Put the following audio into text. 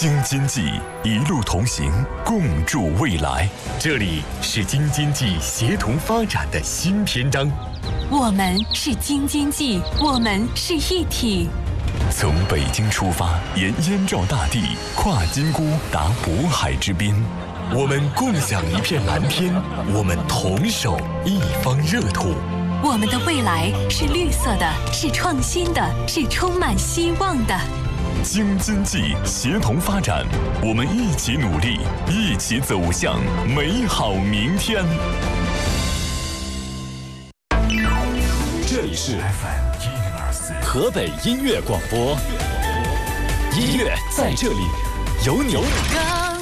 京津冀一路同行，共筑未来。这里是京津冀协同发展的新篇章。 我们是京津冀，我们是一体。 从北京出发，沿燕赵大地，跨金沽，达渤海之滨。我们共享一片蓝天，我们同守一方热土。 我们的未来是绿色的，是创新的，是充满希望的。 京津冀协同发展，我们一起努力，一起走向美好明天。 这里是 FM 104河北音乐广播，音乐在这里，有你。